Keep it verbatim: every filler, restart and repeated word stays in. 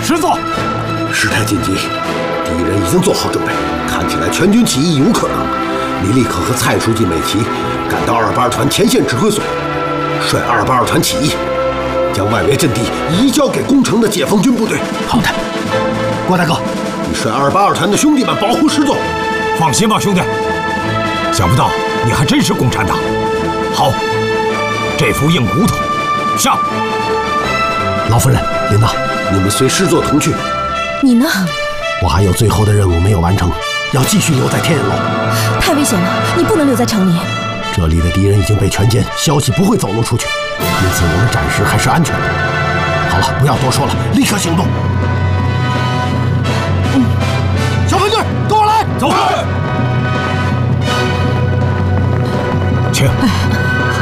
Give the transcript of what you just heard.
师座， 事态紧急，敌人已经做好准备，看起来全军起义有可能。你立刻和蔡书记、美琪赶到二八二团前线指挥所，率二八二团起义，将外围阵地移交给攻城的解放军部队。 好的，郭大哥， 你率二八二团的兄弟们保护师座。 放心吧，兄弟。想不到你还真是共产党。好，这副硬骨头，上。 老夫人，领导， 你们随师座同去。 你呢？ 我还有最后的任务没有完成，要继续留在天眼楼。 太危险了，你不能留在城里。 这里的敌人已经被全歼，消息不会走漏出去，因此我们暂时还是安全的。好了，不要多说了，立刻行动。嗯，小分队，跟我来， 走。请。